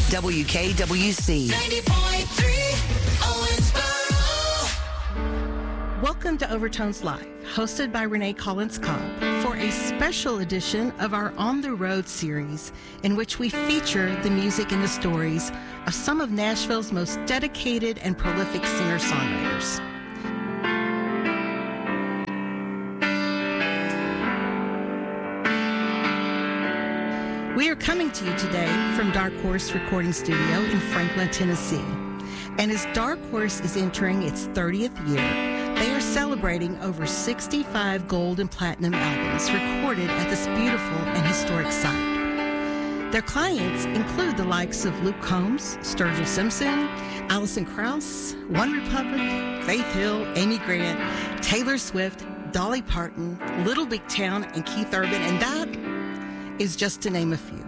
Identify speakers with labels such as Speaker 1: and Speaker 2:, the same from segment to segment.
Speaker 1: WKWC 90.3 Owensboro.
Speaker 2: Welcome to Overtones Live, hosted by Renee Collins Cobb, for a special edition of our On the Road series, in which we feature the music and the stories of some of Nashville's most dedicated and prolific singer-songwriters. We are coming to you today from Dark Horse Recording Studio in Franklin, Tennessee. And as Dark Horse is entering its 30th year, they are celebrating over 65 gold and platinum albums recorded at this beautiful and historic site. Their clients include the likes of Luke Combs, Sturgill Simpson, Alison Krauss, One Republic, Faith Hill, Amy Grant, Taylor Swift, Dolly Parton, Little Big Town, and Keith Urban, and that is just to name a few.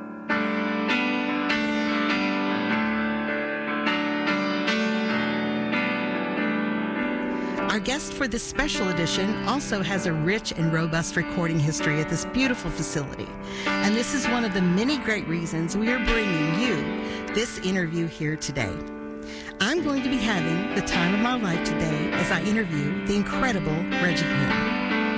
Speaker 2: Our guest for this special edition also has a rich and robust recording history at this beautiful facility. And this is one of the many great reasons we are bringing you this interview here today. I'm going to be having the time of my life today as I interview the incredible Reggie Hamm.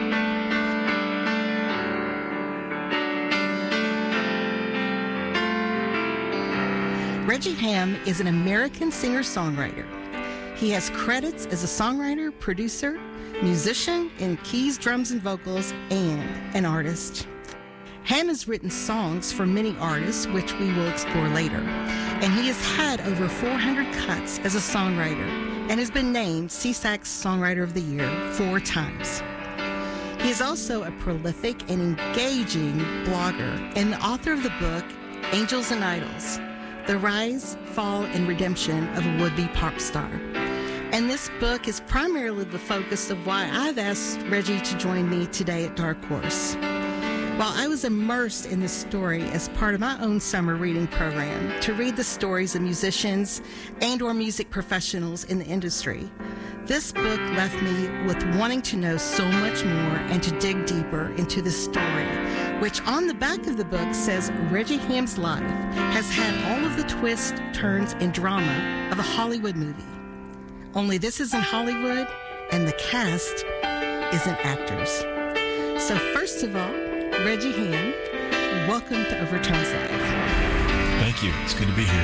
Speaker 2: Reggie Hamm is an American singer-songwriter. He has credits as a songwriter, producer, musician in keys, drums, and vocals, and an artist. Hamm has written songs for many artists, which we will explore later. And he has had over 400 cuts as a songwriter and has been named SESAC's Songwriter of the Year 4 times. He is also a prolific and engaging blogger and the author of the book, Angels and Idols: The Rise, Fall, and Redemption of a Would-Be Pop Star. And this book is primarily the focus of why I've asked Reggie to join me today at Dark Horse. While I was immersed in this story as part of my own summer reading program to read the stories of musicians and or music professionals in the industry, this book left me with wanting to know so much more and to dig deeper into this story, which on the back of the book says Reggie Hamm's life has had all of the twists, turns, and drama of a Hollywood movie. Only this isn't Hollywood, and the cast isn't actors. So first of all, Reggie Hamm, welcome to Overtones Live.
Speaker 3: Thank you. It's good to be here.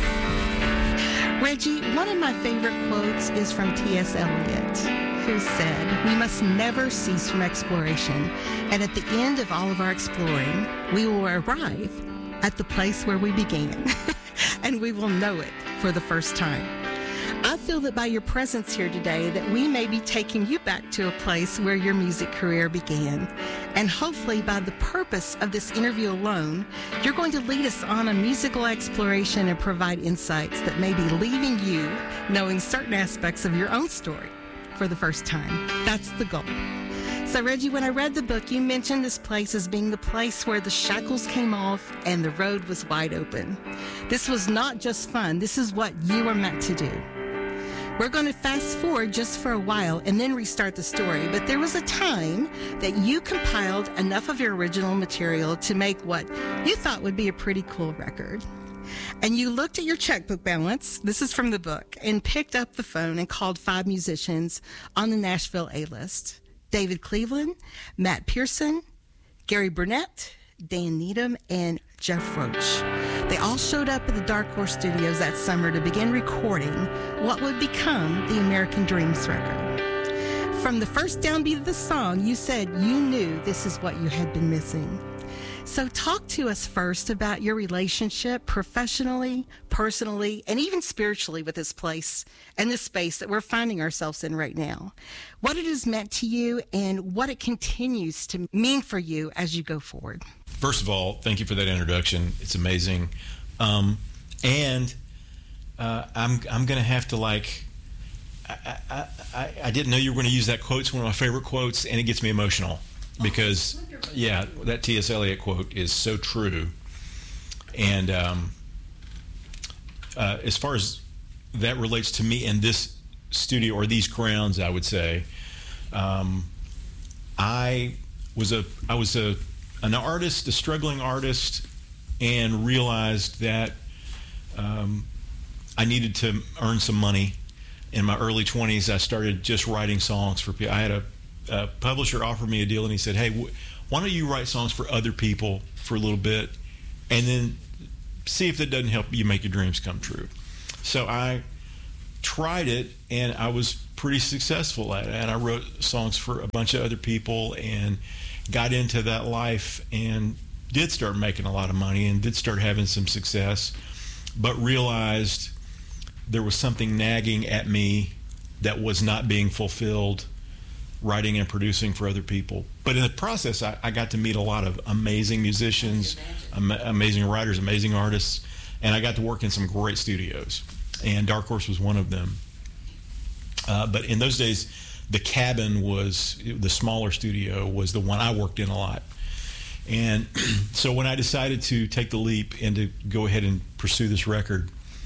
Speaker 2: Reggie, one of my favorite quotes is from T.S. Eliot, who said, "We must never cease from exploration, and at the end of all of our exploring, we will arrive at the place where we began, and we will know it for the first time." I feel that by your presence here today that we may be taking you back to a place where your music career began. And hopefully by the purpose of this interview alone, you're going to lead us on a musical exploration and provide insights that may be leaving you knowing certain aspects of your own story for the first time. That's the goal. So Reggie, when I read the book, you mentioned this place as being the place where the shackles came off and the road was wide open. This was not just fun. This is what you were meant to do. We're going to fast forward just for a while and then restart the story, but there was a time that you compiled enough of your original material to make what you thought would be a pretty cool record. And you looked at your checkbook balance, this is from the book, and picked up the phone and called 5 musicians on the Nashville A-list: David Cleveland, Matt Pearson, Gary Burnett, Dan Needham, and Jeff Roach. They all showed up at the Dark Horse Studios that summer to begin recording what would become the American Dreams record. From the first downbeat of the song, you said you knew this is what you had been missing. So talk to us first about your relationship professionally, personally, and even spiritually with this place and this space that we're finding ourselves in right now. What it has meant to you and what it continues to mean for you as you go forward.
Speaker 3: First of all, thank you for that introduction. It's amazing. I'm going to have to I didn't know you were going to use that quote. It's one of my favorite quotes, and it gets me emotional because, yeah, that T.S. Eliot quote is so true. And as far as that relates to me in this studio or these grounds, I would say, I was an artist, a struggling artist, and realized that I needed to earn some money. In my early 20s, I started just writing songs for people. I had a publisher offer me a deal, and he said, hey, why don't you write songs for other people for a little bit, and then see if that doesn't help you make your dreams come true. So I tried it, and I was pretty successful at it. And I wrote songs for a bunch of other people and got into that life and did start making a lot of money and did start having some success, but realized there was something nagging at me that was not being fulfilled writing and producing for other people. But in the process, I got to meet a lot of amazing musicians, amazing writers, amazing artists, and I got to work in some great studios. And Dark Horse was one of them. But in those days, the Cabin was, the smaller studio, was the one I worked in a lot. And so when I decided to take the leap and to go ahead and pursue this record,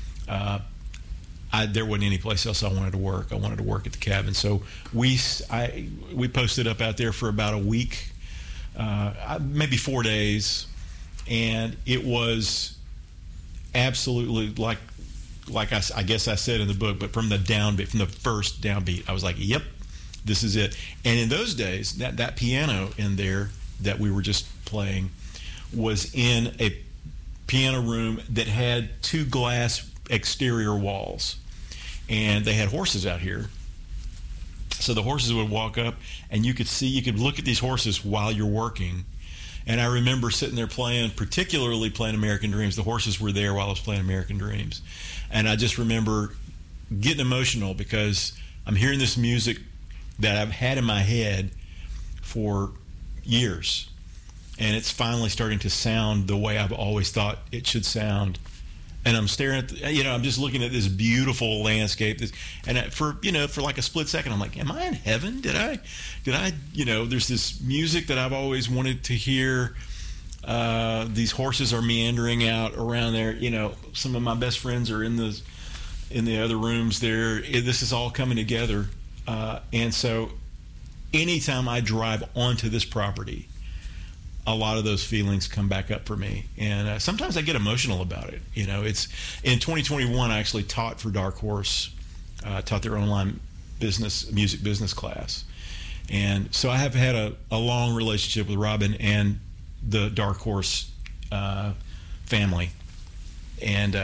Speaker 3: there wasn't any place else I wanted to work. I wanted to work at the Cabin. So we posted up out there for about a week, maybe 4 days, and it was absolutely like I guess I said in the book, but from the downbeat, from the first downbeat, I was like, yep, this is it. And in those days, that piano in there that we were just playing was in a piano room that had 2 glass exterior walls, and they had horses out here. So the horses would walk up, and you could look at these horses while you're working. And I remember sitting there particularly playing American Dreams. The horses were there while I was playing American Dreams. And I just remember getting emotional because I'm hearing this music that I've had in my head for years. And it's finally starting to sound the way I've always thought it should sound. And I'm staring at, I'm just looking at this beautiful landscape. And for like a split second, I'm like, am I in heaven? Did I, there's this music that I've always wanted to hear. These horses are meandering out around there. Some of my best friends are in the other rooms there. This is all coming together. And so anytime I drive onto this property, a lot of those feelings come back up for me, and sometimes I get emotional about it. It's in 2021. I actually taught for Dark Horse, taught their online music business class, and so I have had a long relationship with Robin and the Dark Horse family, and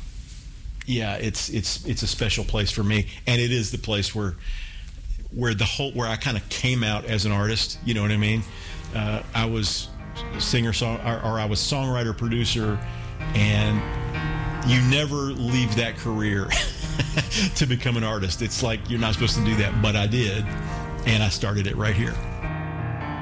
Speaker 3: it's a special place for me, and it is the place where I kind of came out as an artist. You know what I mean? I was I was songwriter, producer, and you never leave that career to become an artist. It's like you're not supposed to do that, but I did, and I started it right here.